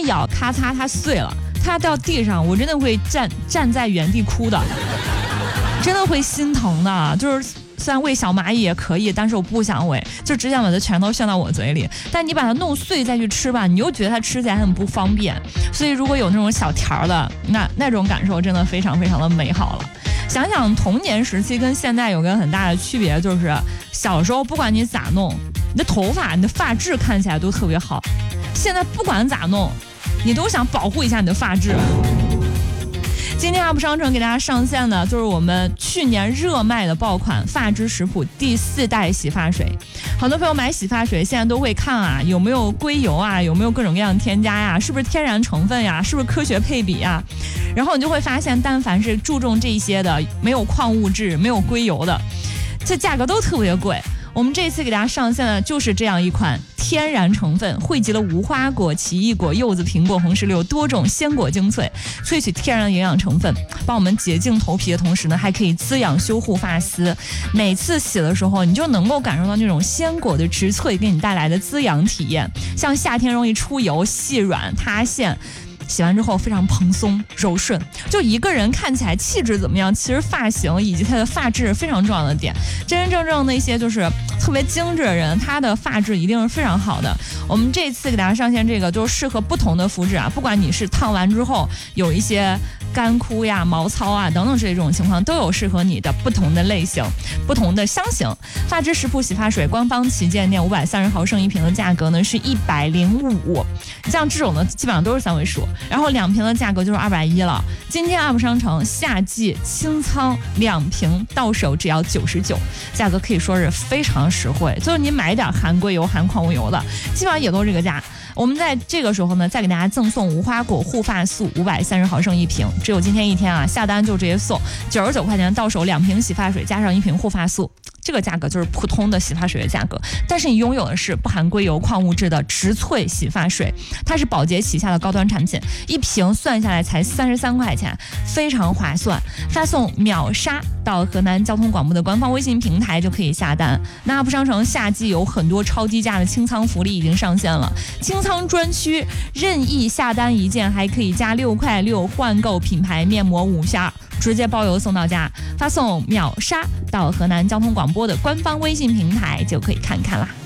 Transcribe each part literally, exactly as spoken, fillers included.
咬，咔嚓，它碎了，它掉地上，我真的会站站在原地哭的，真的会心疼的。就是虽然喂小蚂蚁也可以，但是我不想喂，就只想把它全都炫到我嘴里。但你把它弄碎再去吃吧，你又觉得它吃起来很不方便。所以如果有那种小条的，那那种感受真的非常非常的美好了。想想童年时期跟现在有个很大的区别，就是小时候不管你咋弄，你的头发、你的发质看起来都特别好。现在不管咋弄，你都想保护一下你的发质。今天 U P 商城给大家上线的就是我们去年热卖的爆款发之食谱第四代洗发水。很多朋友买洗发水现在都会看啊，有没有硅油啊，有没有各种各样的添加呀，是不是天然成分呀，是不是科学配比呀。然后你就会发现，但凡是注重这些的，没有矿物质、没有硅油的，这价格都特别贵。我们这次给大家上线的就是这样一款天然成分，汇集了无花果、奇异果、柚子、苹果、红石榴多种鲜果精粹，萃取天然营养成分，帮我们洁净头皮的同时呢，还可以滋养修护发丝。每次洗的时候，你就能够感受到那种鲜果的植萃给你带来的滋养体验。像夏天容易出油、细软、塌陷，洗完之后非常蓬松柔顺，就一个人看起来气质怎么样，其实发型以及他的发质非常重要的点。真真正正那些就是特别精致的人，他的发质一定是非常好的。我们这次给大家上线这个，就是适合不同的肤质啊，不管你是烫完之后有一些干枯呀、毛糙啊等等这种情况，都有适合你的不同的类型、不同的香型。发之食谱洗发水官方旗舰店五百三十毫升一瓶的价格呢是一百零五，像这种的基本上都是三位数。然后两瓶的价格就是二百一了。今天 U P 商城夏季清仓两瓶到手只要九十九，价格可以说是非常实惠。就是你买点含硅油、含矿物油的，基本上也都这个价。我们在这个时候呢，再给大家赠送无花果护发素五百三十毫升一瓶，只有今天一天啊，下单就直接送九十九块钱到手两瓶洗发水加上一瓶护发素。这个价格就是普通的洗发水的价格，但是你拥有的是不含硅油矿物质的植萃洗发水，它是宝洁旗下的高端产品，一瓶算下来才三十三块钱，非常划算。发送秒杀到河南交通广播的官方微信平台就可以下单。那 U P 商城夏季有很多超低价的清仓福利已经上线了，清仓专区任意下单一件还可以加六块六换购品牌面膜五下，直接包邮送到家。发送秒杀到河南交通广播的官方微信平台就可以看看啦。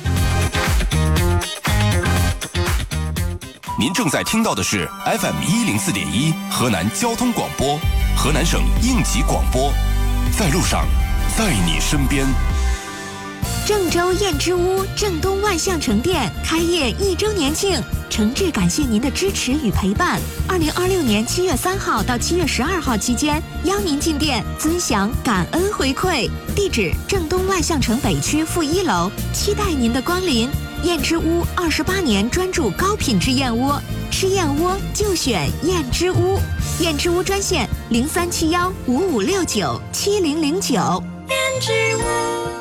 您正在听到的是 F M 一零四点一河南交通广播，河南省应急广播，在路上，在你身边。 郑州燕之屋正东万象城店开业一周年庆，诚挚感谢您的支持与陪伴。二零二六年七月三号到七月十二号期间，邀您进店尊享感恩回馈。地址：正东万象城北区负一楼，期待您的光临。燕之屋二十八年专注高品质燕窝，吃燕窝就选燕之屋。燕之屋专线零三七幺五五六九七零零九。燕之屋。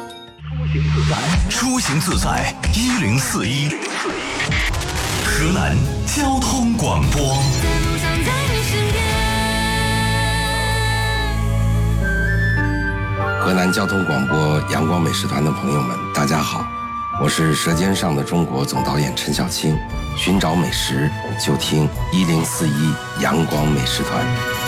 出行自在一零四一，河南交通广播。 河南交通广播阳光美食团的朋友们，大家好，我是《舌尖上的中国》总导演陈小青。寻找美食就听一零四一阳光美食团。